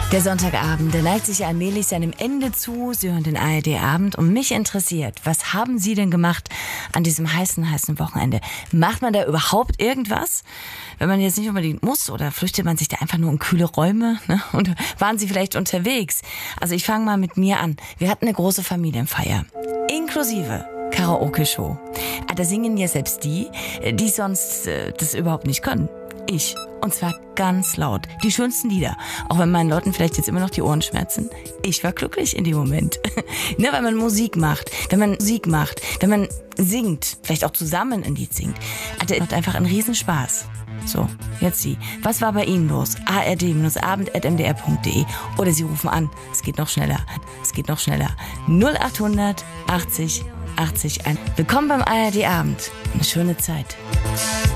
Der Sonntagabend, der neigt sich allmählich seinem Ende zu. Sie hören den ARD-Abend und mich interessiert, was haben Sie denn gemacht an diesem heißen Wochenende? Macht man da überhaupt irgendwas? Wenn man jetzt nicht unbedingt muss oder flüchtet man sich da einfach nur in kühle Räume? Ne? Und waren Sie vielleicht unterwegs? Also ich fange mal mit mir an. Wir hatten eine große Familienfeier, inklusive Karaoke-Show. Da singen ja selbst die sonst das überhaupt nicht können. Ich. Und zwar ganz laut. Die schönsten Lieder. Auch wenn meinen Leuten vielleicht jetzt immer noch die Ohren schmerzen. Ich war glücklich in dem Moment. Ne, weil man Musik macht. Wenn man singt, vielleicht auch zusammen ein Lied singt, hat einfach einen Riesenspaß. So, jetzt Sie. Was war bei Ihnen los? ard-abend@mdr.de oder Sie rufen an. Es geht noch schneller. 0800 80 80 1. Willkommen beim ARD-Abend. Eine schöne Zeit.